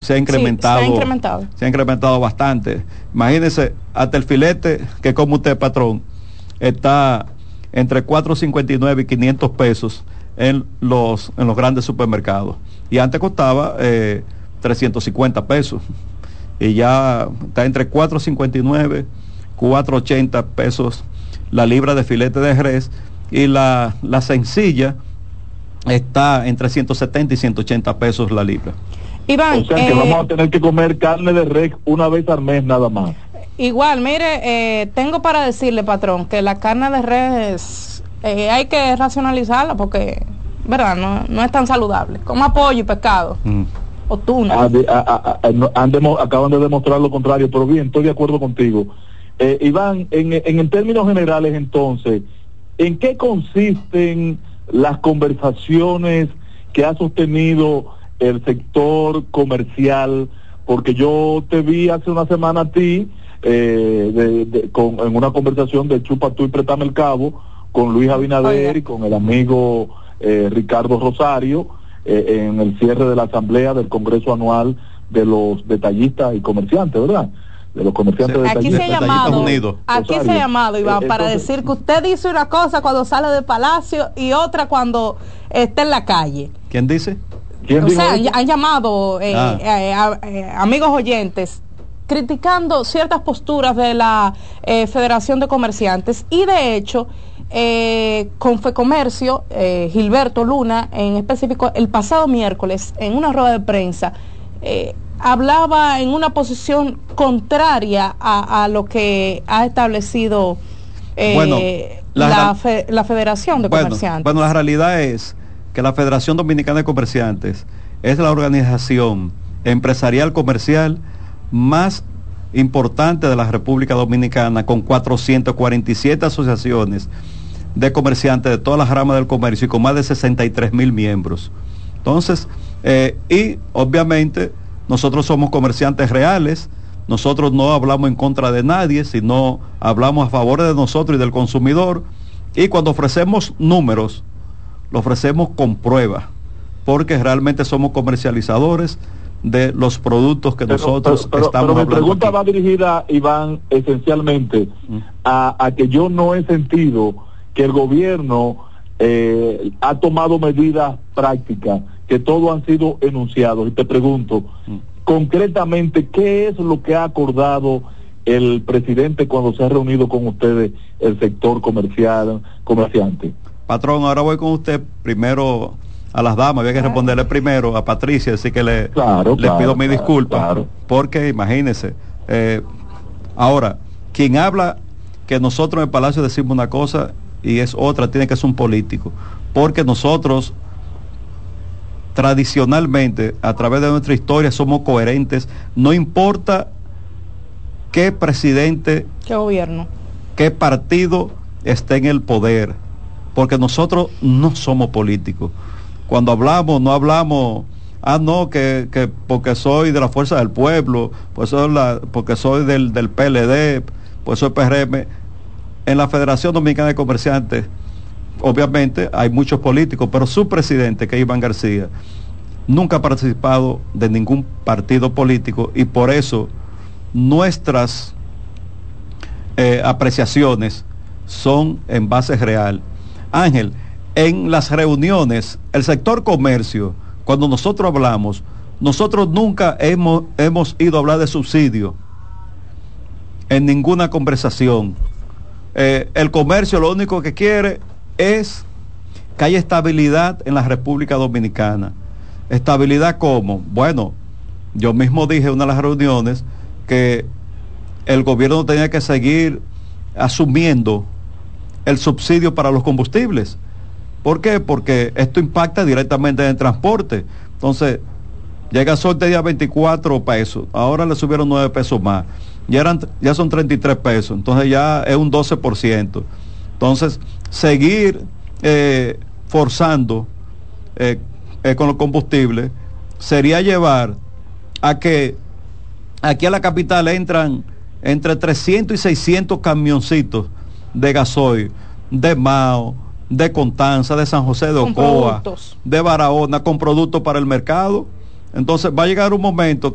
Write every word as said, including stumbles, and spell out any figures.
se ha incrementado, sí, se ha incrementado, se ha incrementado bastante. Imagínense, hasta el filete que come usted, patrón, está entre cuatro cincuenta y nueve y quinientos pesos en los en los grandes supermercados, y antes costaba eh, trescientos cincuenta pesos, y ya está entre cuatro cincuenta y nueve, cuatro ochenta pesos la libra de filete de res, y la, la sencilla está entre ciento setenta y ciento ochenta pesos la libra. Iván, o sea que eh, vamos a tener que comer carne de res una vez al mes nada más. Igual, mire, eh, tengo para decirle, patrón, que la carne de res eh, hay que racionalizarla porque, verdad, no, no es tan saludable como pollo y pescado. Mm. O tuna. Ah, de, a, a, a, han demo, acaban de demostrar lo contrario, pero bien, estoy de acuerdo contigo. Eh, Iván, en, en, en términos generales entonces, ¿en qué consisten las conversaciones que ha sostenido el sector comercial? Porque yo te vi hace una semana a ti eh, de, de, con, en una conversación de chupa tú y préstame el cabo con Luis Abinader y con el amigo eh, Ricardo Rosario eh, en el cierre de la asamblea del Congreso Anual de los detallistas y comerciantes, ¿verdad? De los comerciantes sí. detallistas. Aquí se ha llamado, aquí se ha llamado, Iván, eh, para entonces, decir que usted dice una cosa cuando sale del palacio y otra cuando está en la calle. ¿Quién dice? ¿Quién o sea, han, han llamado eh, ah. eh, a, eh, amigos oyentes criticando ciertas posturas de la eh, Federación de Comerciantes, y de hecho eh, Confecomercio, eh, Gilberto Luna en específico, el pasado miércoles en una rueda de prensa eh, hablaba en una posición contraria a, a lo que ha establecido eh, bueno, la, la, fe, la Federación de bueno, Comerciantes. Bueno, la realidad es que la Federación Dominicana de Comerciantes es la organización empresarial comercial más importante de la República Dominicana, con cuatrocientas cuarenta y siete asociaciones de comerciantes de todas las ramas del comercio y con más de sesenta y tres mil miembros. Entonces, eh, y obviamente nosotros somos comerciantes reales, nosotros no hablamos en contra de nadie, sino hablamos a favor de nosotros y del consumidor, y cuando ofrecemos números, lo ofrecemos con pruebas, porque realmente somos comercializadores de los productos que pero, nosotros pero, pero, estamos pero mi hablando pregunta aquí. Va dirigida, Iván, esencialmente mm. a, a que yo no he sentido que el gobierno eh, ha tomado medidas prácticas, que todos han sido enunciados, y te pregunto mm. concretamente qué es lo que ha acordado el presidente cuando se ha reunido con ustedes el sector comercial, comerciante. Patrón, ahora voy con usted primero a las damas, había que responderle primero a Patricia, así que le, claro, le claro, pido mi claro, disculpa, claro. porque imagínese, eh, ahora, quien habla que nosotros en el Palacio decimos una cosa y es otra, tiene que ser un político, porque nosotros tradicionalmente, a través de nuestra historia, somos coherentes, no importa qué presidente, qué gobierno, qué partido esté en el poder, porque nosotros no somos políticos. Cuando hablamos, no hablamos, ah, no, que, que porque soy de la Fuerza del Pueblo, pues soy la, porque soy del, del P L D, pues soy P R M. En la Federación Dominicana de Comerciantes, obviamente, hay muchos políticos, pero su presidente, que es Iván García, nunca ha participado de ningún partido político, y por eso nuestras eh, apreciaciones son en base real. Ángel, en las reuniones, el sector comercio, cuando nosotros hablamos, nosotros nunca hemos, hemos ido a hablar de subsidio en ninguna conversación. Eh, el comercio lo único que quiere es que haya estabilidad en la República Dominicana. ¿Estabilidad cómo? Bueno, yo mismo dije en una de las reuniones que el gobierno tenía que seguir asumiendo el subsidio para los combustibles. ¿Por qué? Porque esto impacta directamente en el transporte. Entonces, llega sol tenía veinticuatro pesos, ahora le subieron nueve pesos más, ya, eran, ya son treinta y tres pesos, entonces ya es un doce por ciento. Entonces, seguir eh, forzando eh, eh, con los combustibles sería llevar a que aquí a la capital entran entre trescientos y seiscientos camioncitos de gasoil, de Mao, de Constanza, de San José de Ocoa, de Barahona, con productos para el mercado. Entonces va a llegar un momento